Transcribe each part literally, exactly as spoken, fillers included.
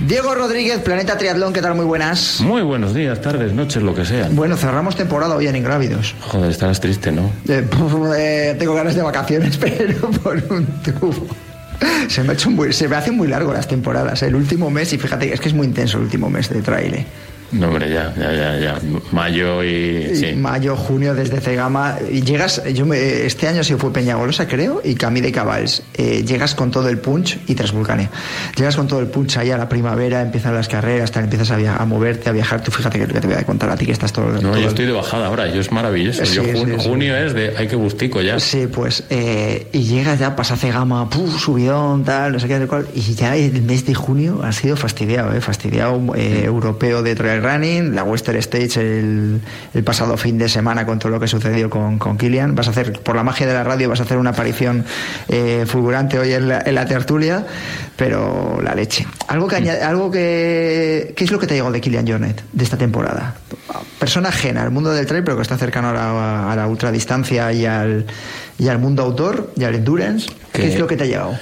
Diego Rodríguez, Planeta Triatlón, ¿qué tal? Muy buenas. Muy buenos días, tardes, noches, lo que sea. Bueno, cerramos temporada hoy en Ingrávidos. Joder, estarás triste, ¿no? Eh, eh, tengo ganas de vacaciones, pero por un tubo. Se me, ha hecho muy, se me hacen muy largo las temporadas. El último mes, y fíjate, es que es muy intenso el último mes de trail. ¿eh? No, hombre, ya, ya, ya, ya. Mayo y... y sí. Mayo, junio, desde Cegama. Y llegas, yo me, este año sí fue Peñagolosa, creo, y Camí de Cabals. Eh, llegas con todo el punch y Transvulcania. Llegas con todo el punch ahí a la primavera, empiezan las carreras, tal, empiezas a, via- a moverte, a viajar. Tú fíjate que te voy a contar a ti que estás todo... No, todo yo el... estoy de bajada ahora, yo es maravilloso. Sí, yo sí, jun- sí. junio es de... Hay que bustico ya. Sí, pues... Eh, y llegas ya, pasa Cegama, puf, subidón, tal, no sé qué, tal cual. Y ya el mes de junio ha sido fastidiado, ¿eh? Fastidiado eh, europeo de trail running, la Western Stage el, el pasado fin de semana con todo lo que sucedió con, con Kilian. Vas a hacer, por la magia de la radio, vas a hacer una aparición eh, fulgurante hoy en la, en la tertulia, pero la leche. Algo que añade, algo que... ¿Qué es lo que te llegó de Kilian Jornet de esta temporada? Persona ajena al mundo del trail, pero que está cercano a la, a la ultradistancia y al, y al mundo outdoor y al endurance. ¿Qué, ¿Qué es lo que te ha llegado?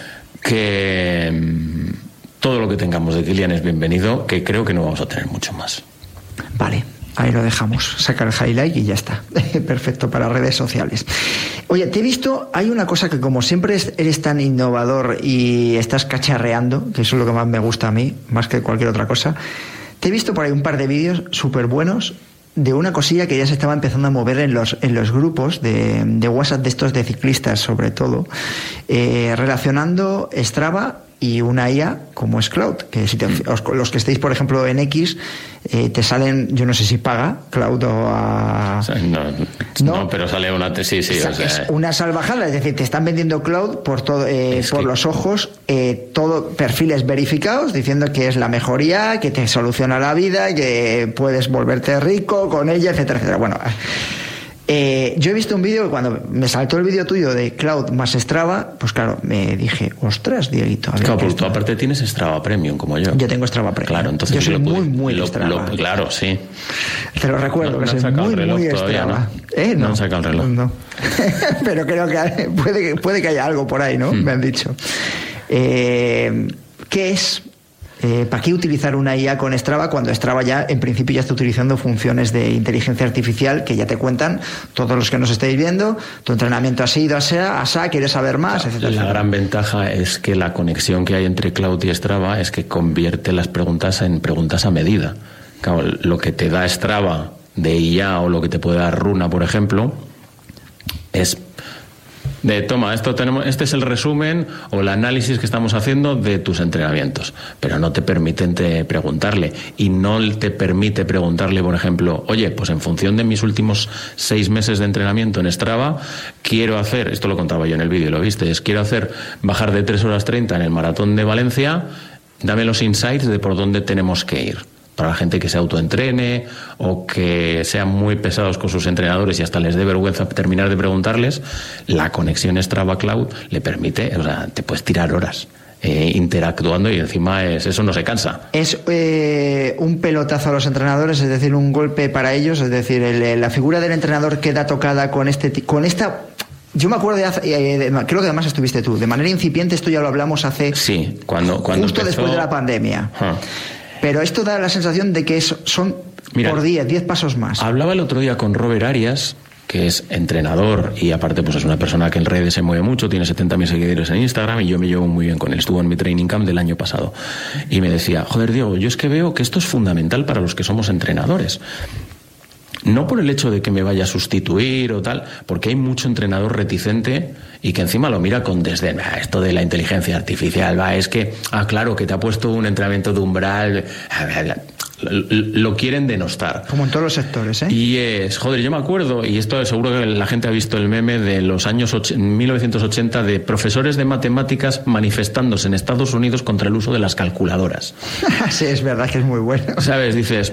Que mm, todo lo que tengamos de Kilian es bienvenido, que creo que no vamos a tener mucho más. Vale, ahí lo dejamos. Saca el highlight y ya está. Perfecto para redes sociales. Oye, te he visto, hay una cosa que como siempre eres tan innovador y estás cacharreando, que eso es lo que más me gusta a mí, más que cualquier otra cosa. Te he visto por ahí un par de vídeos súper buenos de una cosilla que ya se estaba empezando a mover en los, en los grupos de, de WhatsApp de estos de ciclistas, sobre todo, eh, relacionando Strava y una I A como es Cloud, que si te, os, los que estéis por ejemplo en X, eh, te salen, yo no sé si paga Cloud o a... O sea, no, no, no, pero sale una... Sí, sí, es, o sea, es una salvajada, es decir, te están vendiendo Cloud por todo, eh, por que... los ojos, eh, todo perfiles verificados diciendo que es la mejoría, que te soluciona la vida, que puedes volverte rico con ella, etcétera, etcétera. Bueno, Eh, yo he visto un vídeo, cuando me saltó el vídeo tuyo de Cloud más Strava, pues claro, me dije, ostras, Dieguito. Claro, porque tú aparte tienes Strava Premium, como yo. Yo tengo Strava Premium. Claro, entonces yo soy lo muy, pude, muy lo, Strava. Lo, claro, sí. Te lo recuerdo, no, que no soy muy, muy todavía, Strava. ¿no? ¿Eh? No, no han sacado el reloj. No. Pero creo que puede, puede que haya algo por ahí, ¿no? Hmm. Me han dicho. Eh, ¿Qué es? Eh, ¿Para qué utilizar una I A con Strava cuando Strava ya en principio ya está utilizando funciones de inteligencia artificial que ya te cuentan todos los que nos estáis viendo, tu entrenamiento ha sido asá, asá, quieres saber más, etcétera, La etcétera. gran ventaja es que la conexión que hay entre Cloud y Strava es que convierte las preguntas en preguntas a medida. Claro, lo que te da Strava de I A o lo que te puede dar Runa, por ejemplo, es de toma, esto tenemos, este es el resumen o el análisis que estamos haciendo de tus entrenamientos, pero no te permiten te preguntarle y no te permite preguntarle, por ejemplo, oye, pues en función de mis últimos seis meses de entrenamiento en Strava, quiero hacer, esto lo contaba yo en el vídeo, lo viste, es quiero hacer bajar de tres horas treinta en el maratón de Valencia, dame los insights de por dónde tenemos que ir. Para la gente que se autoentrene o que sean muy pesados con sus entrenadores y hasta les dé vergüenza terminar de preguntarles, la conexión Strava Cloud le permite, o sea, te puedes tirar horas eh, interactuando y encima es, eso no se cansa. Es eh, un pelotazo a los entrenadores, es decir, un golpe para ellos, es decir, el, la figura del entrenador queda tocada con este con esta... Yo me acuerdo de, hace, eh, de, creo que además estuviste tú, de manera incipiente, esto ya lo hablamos hace... Sí, cuando, cuando justo empezó... después de la pandemia. Ah. Pero esto da la sensación de que es, son Mira, por diez, diez pasos más. Hablaba el otro día con Robert Arias, que es entrenador y aparte pues es una persona que en redes se mueve mucho, tiene setenta mil seguidores en Instagram y yo me llevo muy bien con él. Estuvo en mi training camp del año pasado y me decía, joder Diego, yo es que veo que esto es fundamental para los que somos entrenadores. No por el hecho de que me vaya a sustituir o tal, porque hay mucho entrenador reticente y que encima lo mira con desdén. Ah, esto de la inteligencia artificial, va, es que, ah, claro, que te ha puesto un entrenamiento de umbral. Lo quieren denostar. Como en todos los sectores, ¿eh? Y es, joder, yo me acuerdo, y esto seguro que la gente ha visto el meme de los años mil novecientos ochenta de profesores de matemáticas manifestándose en Estados Unidos contra el uso de las calculadoras. Sí, es verdad que es muy bueno. ¿Sabes? Dices...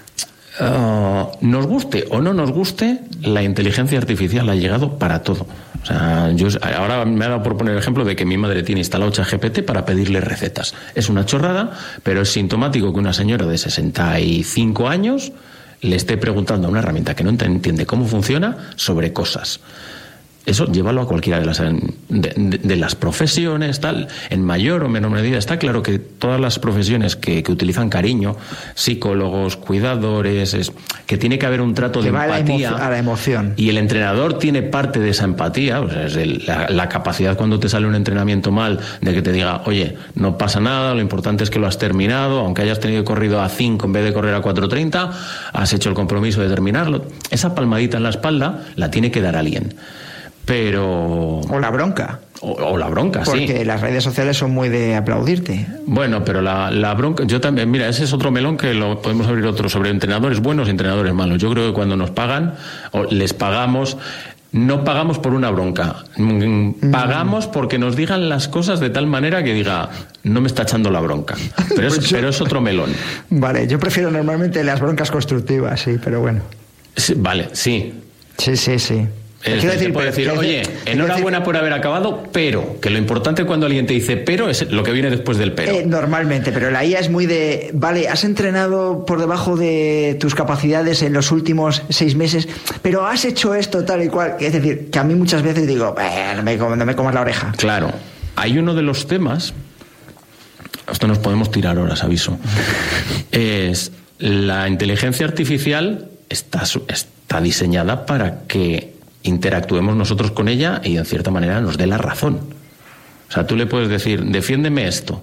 Uh, nos guste o no nos guste, la inteligencia artificial ha llegado para todo. O sea, yo ahora me ha dado por poner el ejemplo de que mi madre tiene instalado ChatGPT para pedirle recetas. Es una chorrada, pero es sintomático que una señora de sesenta y cinco años le esté preguntando a una herramienta que no entiende cómo funciona sobre cosas. Eso llévalo a cualquiera de las, de, de, de las profesiones, tal, en mayor o menor medida. Está claro que todas las profesiones que, que utilizan cariño, psicólogos, cuidadores, es, que tiene que haber un trato que de empatía. A la emoción. Y el entrenador tiene parte de esa empatía, o sea, es el, la, la capacidad cuando te sale un entrenamiento mal, de que te diga, oye, no pasa nada, lo importante es que lo has terminado, aunque hayas tenido corrido a cinco en vez de correr a cuatro treinta, has hecho el compromiso de terminarlo. Esa palmadita en la espalda la tiene que dar alguien. Pero... O la bronca. O, o la bronca, porque sí. Porque las redes sociales son muy de aplaudirte. Bueno, pero la, la bronca... Yo también... Mira, ese es otro melón que lo podemos abrir otro sobre entrenadores buenos y entrenadores malos. Yo creo que cuando nos pagan, o les pagamos... No pagamos por una bronca. Pagamos porque nos digan las cosas de tal manera que diga, no me está echando la bronca. Pero es, pues yo... pero es otro melón. Vale, yo prefiero normalmente las broncas constructivas, sí, pero bueno. Sí, vale, sí. Sí, sí, sí. Es decir, decir, puede decir, oye, enhorabuena por haber acabado, pero, que lo importante cuando alguien te dice pero es lo que viene después del pero. Eh, normalmente, pero la I A es muy de, vale, has entrenado por debajo de tus capacidades en los últimos seis meses, pero has hecho esto tal y cual. Es decir, que a mí muchas veces digo, eh, no, me, no me comas la oreja. Claro, hay uno de los temas, esto nos podemos tirar horas, aviso, es la inteligencia artificial está, está diseñada para que interactuemos nosotros con ella y en cierta manera nos dé la razón. O sea, tú le puedes decir, defiéndeme esto,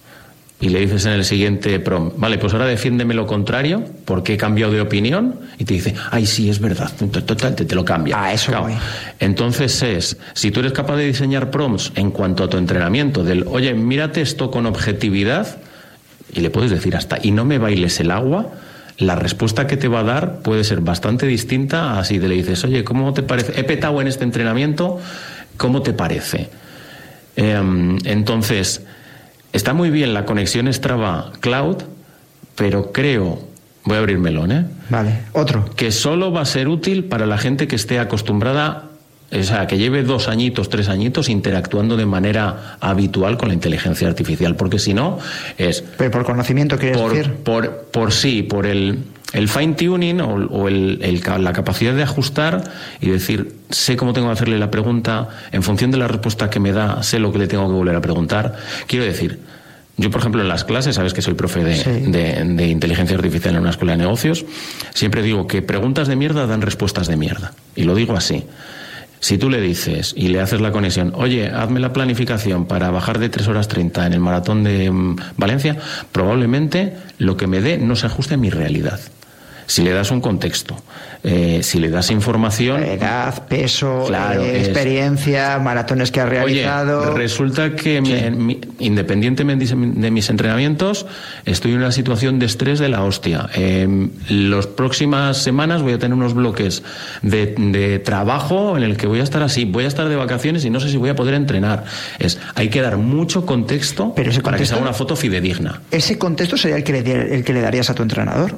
y le dices en el siguiente prompt, vale, pues ahora defiéndeme lo contrario, porque he cambiado de opinión, y te dice, ay, sí, es verdad, total, te, te lo cambia. Ah, eso claro. Voy. Entonces es, si tú eres capaz de diseñar prompts en cuanto a tu entrenamiento, del, oye, mírate esto con objetividad, y le puedes decir hasta, y no me bailes el agua, la respuesta que te va a dar puede ser bastante distinta a si te le dices, oye, ¿cómo te parece? He petado en este entrenamiento, ¿cómo te parece? Eh, entonces, está muy bien la conexión Strava Cloud, pero creo, voy a abrir melón, ¿eh? Vale, otro. Que solo va a ser útil para la gente que esté acostumbrada, o sea, que lleve dos añitos, tres añitos interactuando de manera habitual con la inteligencia artificial, porque si no es... Pero por conocimiento, ¿quieres por, decir? Por, por sí, por el, el fine-tuning o, o el, el, la capacidad de ajustar y decir, sé cómo tengo que hacerle la pregunta, en función de la respuesta que me da, sé lo que le tengo que volver a preguntar. Quiero decir, yo, por ejemplo, en las clases, sabes que soy profe de, sí. de, de inteligencia artificial en una escuela de negocios, siempre digo que preguntas de mierda dan respuestas de mierda. Y lo digo así. Si tú le dices y le haces la conexión, oye, hazme la planificación para bajar de tres horas treinta en el maratón de um, Valencia, probablemente lo que me dé no se ajuste a mi realidad. Si le das un contexto, eh, si le das información... Edad, peso, claro, eh, experiencia, es, maratones que has realizado... Oye, resulta que sí. mi, mi, independientemente de mis entrenamientos, estoy en una situación de estrés de la hostia. Eh, las próximas semanas voy a tener unos bloques de, de trabajo en el que voy a estar así, voy a estar de vacaciones y no sé si voy a poder entrenar. Es, hay que dar mucho contexto, Pero ese para contexto, que sea una foto fidedigna. Ese contexto sería el que le, el que le darías a tu entrenador.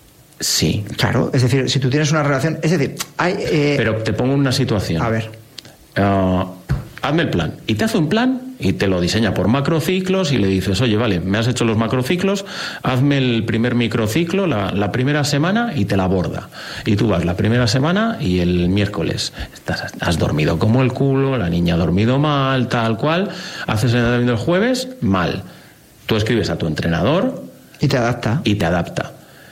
Sí. Claro, es decir, si tú tienes una relación... Es decir, hay... Eh... Pero te pongo una situación. A ver. Uh, hazme el plan. Y te hace un plan y te lo diseña por macrociclos y le dices, oye, vale, me has hecho los macrociclos, hazme el primer microciclo la, la primera semana y te la aborda. Y tú vas la primera semana y el miércoles estás, has dormido como el culo, la niña ha dormido mal, tal cual. Haces el entrenamiento el jueves, mal. Tú escribes a tu entrenador... Y te adapta. Y te adapta.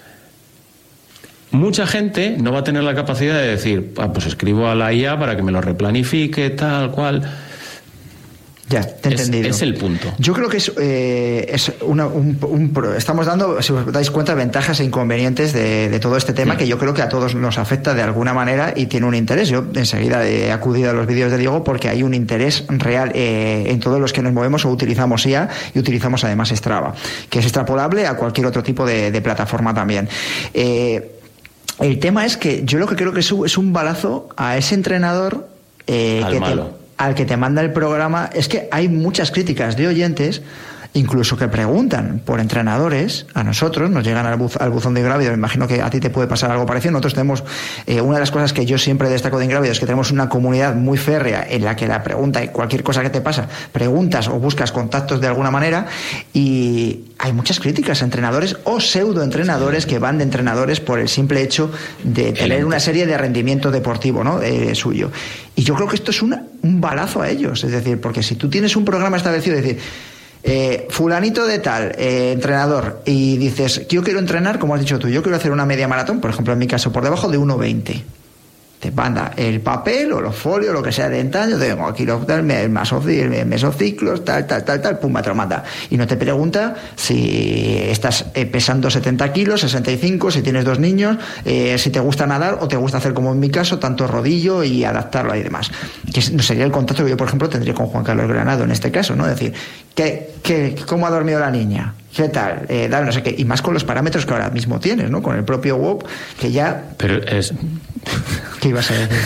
Mucha gente no va a tener la capacidad de decir, ah, pues escribo a la I A para que me lo replanifique, tal cual. Ya, te he es, entendido. Es el punto. Yo creo que es, eh, es una, un, un, estamos dando, si os dais cuenta, ventajas e inconvenientes de, de todo este tema, sí. Que yo creo que a todos nos afecta de alguna manera y tiene un interés. Yo enseguida he acudido a los vídeos de Diego porque hay un interés real eh, en todos los que nos movemos o utilizamos I A y utilizamos además Strava, que es extrapolable a cualquier otro tipo de, de plataforma también. Eh, el tema es que yo lo que creo que es un, es un balazo a ese entrenador eh, al que malo. te, al que te manda el programa. Es que hay muchas críticas de oyentes, incluso que preguntan por entrenadores, a nosotros, nos llegan al, buz, al buzón de Ingrávidos. Me imagino que a ti te puede pasar algo parecido. Nosotros tenemos, eh, una de las cosas que yo siempre destaco de Ingrávidos es que tenemos una comunidad muy férrea en la que la pregunta y cualquier cosa que te pasa, preguntas o buscas contactos de alguna manera, y hay muchas críticas a entrenadores o pseudoentrenadores sí. que van de entrenadores por el simple hecho de tener una serie de rendimiento deportivo, ¿no? Eh, suyo. Y yo creo que esto es una, un balazo a ellos. Es decir, porque si tú tienes un programa establecido, es decir, eh, fulanito de tal, eh, entrenador, y dices, yo quiero entrenar, como has dicho tú, yo quiero hacer una media maratón, por ejemplo, en mi caso, por debajo de uno veinte. Te manda el papel o los folios, lo que sea de entraño, tengo aquí los el mesociclos, tal, tal, tal, tal, pum, te lo manda. Y no te pregunta si estás pesando setenta kilos, sesenta y cinco, si tienes dos niños, eh, si te gusta nadar o te gusta hacer como en mi caso, tanto rodillo y adaptarlo y demás. Que no sería el contacto que yo, por ejemplo, tendría con Juan Carlos Granado en este caso, ¿no? Es decir, ¿qué, qué, ¿cómo ha dormido la niña? ¿Qué tal? Eh, dale, no sé qué. Y más con los parámetros que ahora mismo tienes, ¿no? Con el propio W O P, que ya... Pero es... ¿Qué ibas a decir?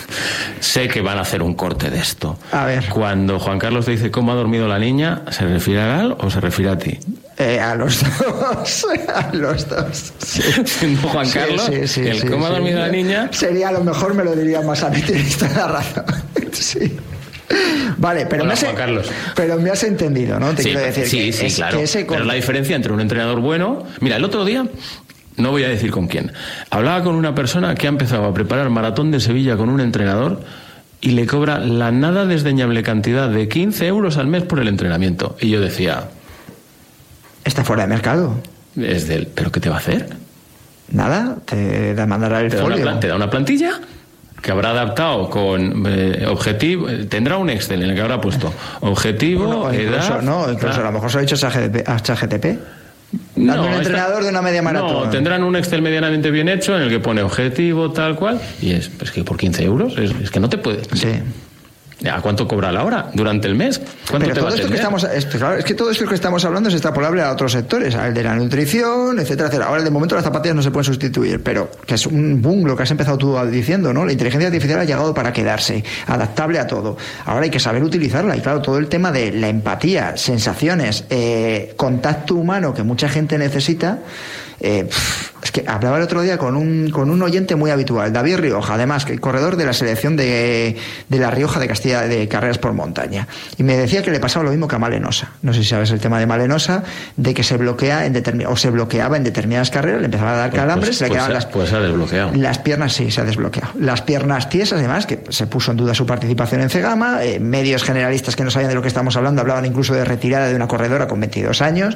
Sé que van a hacer un corte de esto. A ver. Cuando Juan Carlos te dice cómo ha dormido la niña, ¿se refiere a Gal o se refiere a ti? Eh, a los dos. A los dos. Sí. Siendo Juan Carlos, sí, sí, sí, el sí, cómo sí, ha dormido sí. la niña... Sería, a lo mejor me lo diría más a mí, tienes toda la razón. Sí. Vale, pero, Hola, me has, Juan Carlos. pero me has entendido, ¿no? Te sí, quiero decir sí, que sí, es, claro. que ese con... Pero la diferencia entre un entrenador bueno... Mira, el otro día, no voy a decir con quién, hablaba con una persona que ha empezado a preparar maratón de Sevilla con un entrenador y le cobra la nada desdeñable cantidad de quince euros al mes por el entrenamiento. Y yo decía... Está fuera de mercado. Es del, ¿pero qué te va a hacer? Nada, te mandará el ¿Te folio. Da una, ¿Te da una plantilla? Que habrá adaptado con eh, objetivo, tendrá un Excel en el que habrá puesto objetivo, bueno, incluso, edad... No, incluso a lo mejor se lo ha dicho a ChatGPT. No, Dando un entrenador está, de una media maratón. No, tendrán un Excel medianamente bien hecho en el que pone objetivo, tal cual, y es, es que por quince euros, es, es que no te puedes... Sí. ¿A cuánto cobra la hora durante el mes? ¿Cuánto Pero te todo va a esto que estamos, es, claro, es que todo esto que estamos hablando es extrapolable a otros sectores, al de la nutrición, etcétera, etcétera. Ahora, de momento, las zapatillas no se pueden sustituir, pero que es un boom lo que has empezado tú diciendo, ¿no? La inteligencia artificial ha llegado para quedarse, adaptable a todo. Ahora hay que saber utilizarla y, claro, todo el tema de la empatía, sensaciones, eh, contacto humano que mucha gente necesita. Eh, es que hablaba el otro día con un, con un oyente muy habitual, David Rioja, además, que el corredor de la selección de, de La Rioja de Castilla de carreras por montaña, y me decía que le pasaba lo mismo que a Malenosa. No sé si sabes el tema de Malenosa, de que se bloquea en determin, o se bloqueaba en determinadas carreras, le empezaba a dar calambres, pues, se le pues, quedaban pues, las, pues se ha desbloqueado. Las piernas, sí, se ha desbloqueado. Las piernas tiesas, además, que se puso en duda su participación en Cegama, eh, medios generalistas que no sabían de lo que estamos hablando hablaban incluso de retirada de una corredora con veintidós años,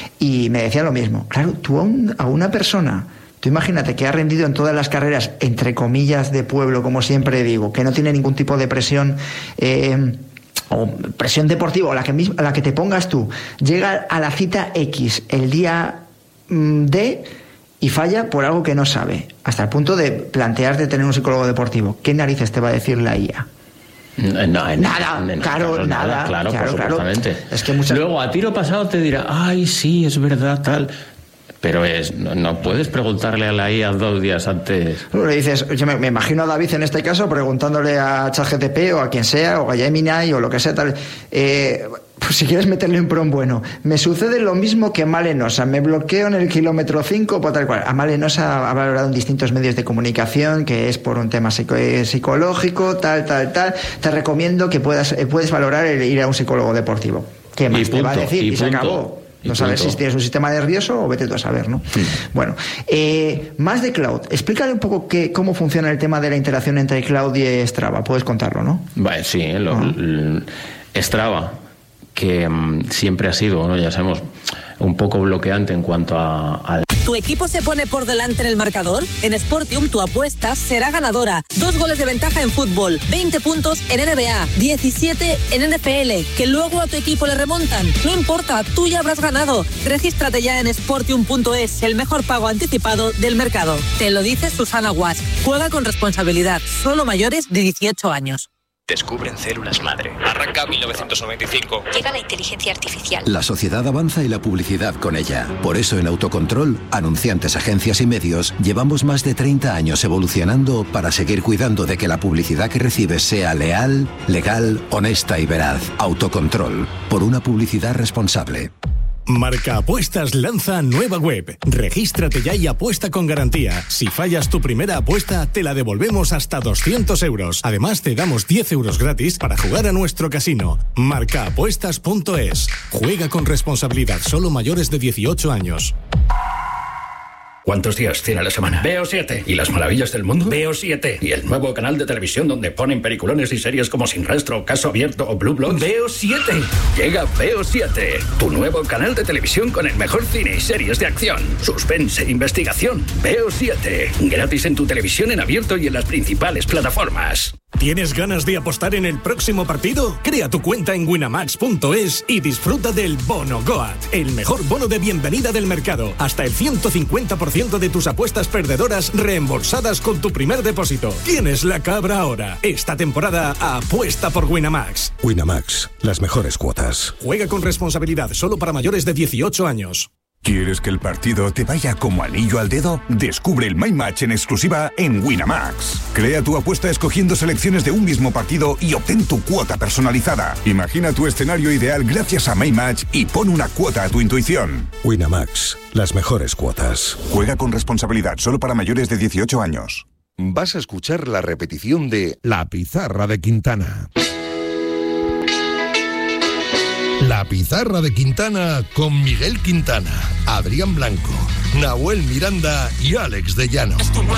y me decía lo mismo. Claro, tú a, un, a una persona, tú imagínate que ha rendido en todas las carreras, entre comillas, de pueblo, como siempre digo, que no tiene ningún tipo de presión, eh, o presión deportiva, o la que, a la que te pongas tú, llega a la cita X el día mm, D y falla por algo que no sabe, hasta el punto de plantearte tener un psicólogo deportivo. ¿Qué narices te va a decir la I A? No, no, nada, no, claro, claro, nada, claro, claro, por claro. supuestamente. Es que muchas... Luego, a tiro pasado te dirá, ay, sí, es verdad, tal... Pero es, no, no puedes preguntarle a la I A dos días antes. Le dices, yo me, me imagino a David en este caso preguntándole a ChatGPT o a quien sea, o a Gemini o lo que sea, tal. Eh, pues si quieres meterle un prom bueno, me sucede lo mismo que Malenosa, me bloqueo en el kilómetro cinco, por tal cual. A Malenosa ha valorado en distintos medios de comunicación que es por un tema psico- psicológico, tal, tal, tal. Te recomiendo que puedas eh, puedes valorar el ir a un psicólogo deportivo. ¿Qué más y te punto, va a decir? Y, y se punto. acabó. No Y sabes punto. si tienes un sistema nervioso o vete tú a saber, ¿no? Sí. Bueno, eh, más de cloud. Explícale un poco qué, cómo funciona el tema de la interacción entre cloud y Strava. Puedes contarlo, ¿no? Vale, sí, lo, Ah. l- Strava, que um, siempre ha sido, ¿no? Ya sabemos, un poco bloqueante en cuanto a, a ¿Tu equipo se pone por delante en el marcador? En Sportium tu apuesta será ganadora. Dos goles de ventaja en fútbol, veinte puntos en N B A, diecisiete en N F L, que luego a tu equipo le remontan. No importa, tú ya habrás ganado. Regístrate ya en sportium punto es, el mejor pago anticipado del mercado. Te lo dice Susana Guas. Juega con responsabilidad, solo mayores de dieciocho años. Descubren células madre. Arranca mil novecientos noventa y cinco. Llega la inteligencia artificial. La sociedad avanza y la publicidad con ella. Por eso en Autocontrol, anunciantes, agencias y medios, llevamos más de treinta años evolucionando para seguir cuidando de que la publicidad que recibes sea leal, legal, honesta y veraz. Autocontrol, por una publicidad responsable. Marca Apuestas lanza nueva web. Regístrate ya y apuesta con garantía. Si fallas tu primera apuesta, te la devolvemos hasta doscientos euros. Además, te damos diez euros gratis para jugar a nuestro casino. marca apuestas punto es. Juega con responsabilidad. Solo mayores de dieciocho años. ¿Cuántos días tiene la semana? Veo siete. ¿Y las maravillas del mundo? Veo siete. ¿Y el nuevo canal de televisión donde ponen peliculones y series como Sin Rastro, Caso Abierto o Blue Bloods? Veo siete. Llega Veo siete, tu nuevo canal de televisión con el mejor cine y series de acción, suspense e investigación. Veo siete. Gratis en tu televisión en abierto y en las principales plataformas. ¿Tienes ganas de apostar en el próximo partido? Crea tu cuenta en winamax punto es y disfruta del Bono Goat, el mejor bono de bienvenida del mercado. Hasta el ciento cincuenta por ciento de tus apuestas perdedoras reembolsadas con tu primer depósito. Tienes la cabra ahora. Esta temporada apuesta por Winamax. Winamax, las mejores cuotas. Juega con responsabilidad, solo para mayores de dieciocho años. ¿Quieres que el partido te vaya como anillo al dedo? Descubre el My Match en exclusiva en Winamax. Crea tu apuesta escogiendo selecciones de un mismo partido y obtén tu cuota personalizada. Imagina tu escenario ideal gracias a My Match y pon una cuota a tu intuición. Winamax, las mejores cuotas. Juega con responsabilidad, solo para mayores de dieciocho años. Vas a escuchar la repetición de La Pizarra de Quintana. La Pizarra de Quintana con Miguel Quintana, Adrián Blanco, Nahuel Miranda y Alex de Llano.